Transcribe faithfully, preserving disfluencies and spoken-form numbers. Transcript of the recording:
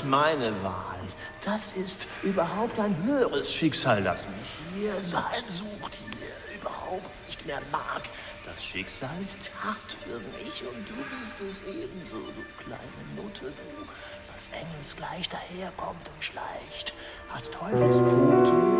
meine Wahl. Das ist überhaupt ein höheres Schicksal, das mich hier sein sucht, hier überhaupt nicht mehr mag. Das Schicksal ist hart für mich und du bist es ebenso, du kleine Nutte, du, was engelsgleich daherkommt und schleicht, hat Teufelspfoten.